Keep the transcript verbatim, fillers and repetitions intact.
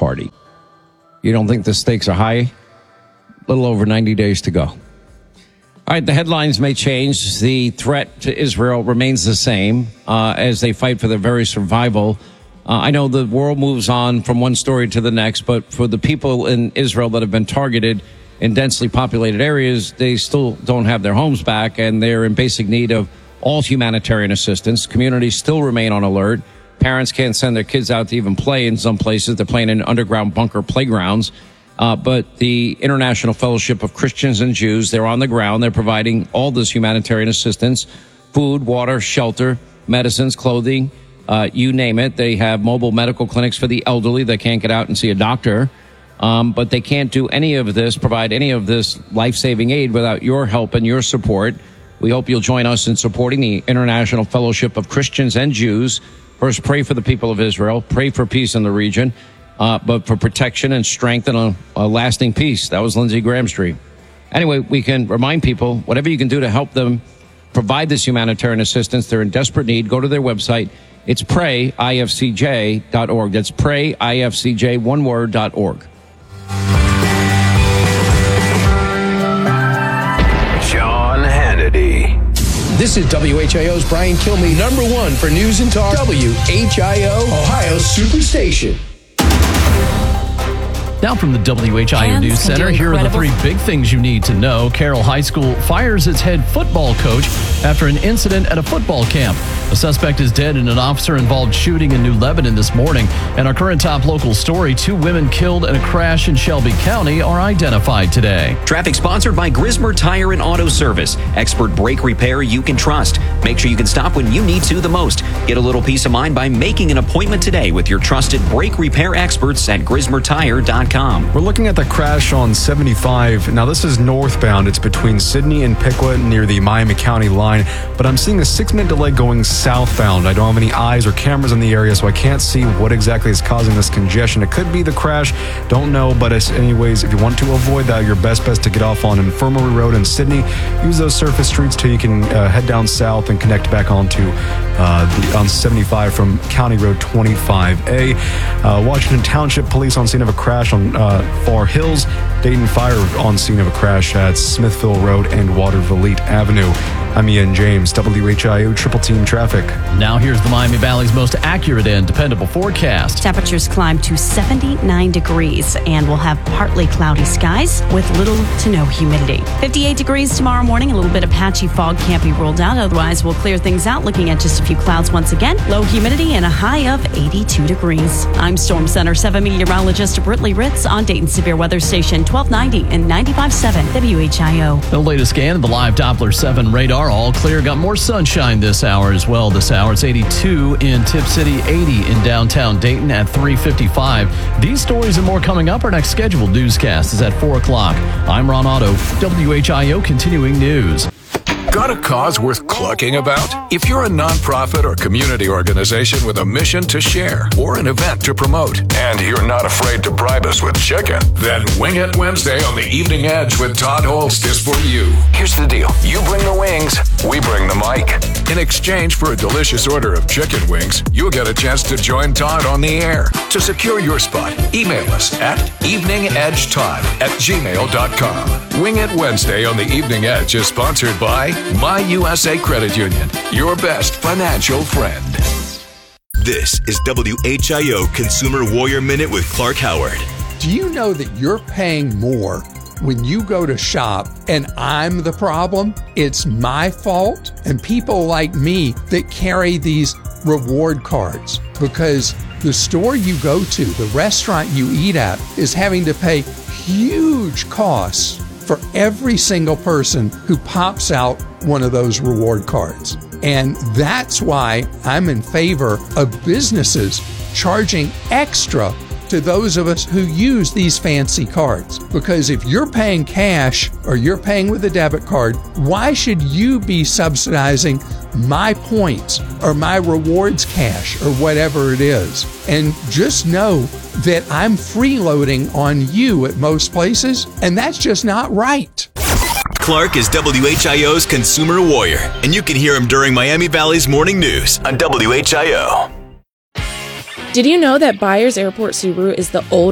party. You don't think the stakes are high? A little over ninety days to go. All right, the headlines may change. The threat to Israel remains the same uh, as they fight for their very survival. Uh, I know the world moves on from one story to the next, but for the people in Israel that have been targeted in densely populated areas, they still don't have their homes back, and they're in basic need of all humanitarian assistance. Communities still remain on alert. Parents can't send their kids out to even play in some places. They're playing in underground bunker playgrounds. Uh, but the International Fellowship of Christians and Jews, they're on the ground. They're providing all this humanitarian assistance, food, water, shelter, medicines, clothing, uh, you name it. They have mobile medical clinics for the elderly. They can't get out and see a doctor. Um, but they can't do any of this, provide any of this life-saving aid without your help and your support. We hope you'll join us in supporting the International Fellowship of Christians and Jews. First, pray for the people of Israel. Pray for peace in the region. Uh, but for protection and strength and a, a lasting peace. That was Lindsey Graham's dream. Anyway, we can remind people, whatever you can do to help them provide this humanitarian assistance, they're in desperate need. Go to their website. It's pray I F C J dot org. That's pray I F C J, one word, dot org. Sean Hannity. This is W H I O's Brian Kilmeade, number one for news and talk. W H I O, Ohio's Superstation. Now from the W H I O News Center, here are the three big things you need to know. Carroll High School fires its head football coach after an incident at a football camp. A suspect is dead in an officer-involved shooting in New Lebanon this morning. And our current top local story, two women killed in a crash in Shelby County are identified today. Traffic sponsored by Grismer Tire and Auto Service. Expert brake repair you can trust. Make sure you can stop when you need to the most. Get a little peace of mind by making an appointment today with your trusted brake repair experts at grismer tire dot com. We're looking at the crash on seventy-five. Now, this is northbound. It's between Sidney and Piqua near the Miami County line, but I'm seeing a six-minute delay going southbound. I don't have any eyes or cameras in the area, so I can't see what exactly is causing this congestion. It could be the crash. Don't know, but it's, anyways, if you want to avoid that, your best bet is to get off on Infirmary Road in Sidney. Use those surface streets till you can uh, head down south and connect back onto uh, the, on seventy-five from County Road twenty-five A. Uh, Washington Township Police on scene of a crash on uh, Far Hills. Dayton Fire on scene of a crash at Smithville Road and Watervliet Avenue. I'm Ian James, W H I O Triple Team Traffic. Now here's the Miami Valley's most accurate and dependable forecast. Temperatures climb to seventy-nine degrees and we'll have partly cloudy skies with little to no humidity. fifty-eight degrees tomorrow morning. A little bit of patchy fog can't be ruled out. Otherwise, we'll clear things out, looking at just a few clouds once again. Low humidity and a high of eighty-two degrees. I'm Storm Center seven meteorologist Britley Ritz on Dayton Severe Weather Station twelve ninety and ninety-five point seven W H I O. The latest scan of the live Doppler seven radar, all clear. Got more sunshine this hour as well. This hour it's eighty-two in Tip City, eighty in downtown Dayton at three fifty-five. These stories and more coming up. Our next scheduled newscast is at four o'clock. I'm Ron Otto, W H I O Continuing News. Got a cause worth clucking about? If you're a nonprofit or community organization with a mission to share or an event to promote, and you're not afraid to bribe us with chicken, then Wing It Wednesday on the Evening Edge with Todd Holst is for you. Here's the deal. You bring the wings, we bring the mic. In exchange for a delicious order of chicken wings, you'll get a chance to join Todd on the air. To secure your spot, email us at eveningedgetodd at gmail dot com. Wing It Wednesday on the Evening Edge is sponsored by My U S A Credit Union, your best financial friend. This is W H I O Consumer Warrior Minute with Clark Howard. Do you know that you're paying more when you go to shop and I'm the problem? It's my fault and people like me that carry these reward cards, because the store you go to, the restaurant you eat at, is having to pay huge costs for every single person who pops out one of those reward cards. And that's why I'm in favor of businesses charging extra to those of us who use these fancy cards. Because if you're paying cash or you're paying with a debit card, why should you be subsidizing my points or my rewards cash or whatever it is? And just know that I'm freeloading on you at most places, and that's just not right. Clark is W H I O's Consumer Warrior, and you can hear him during Miami Valley's Morning News on W H I O. Did you know that Byers Airport Subaru is the oldest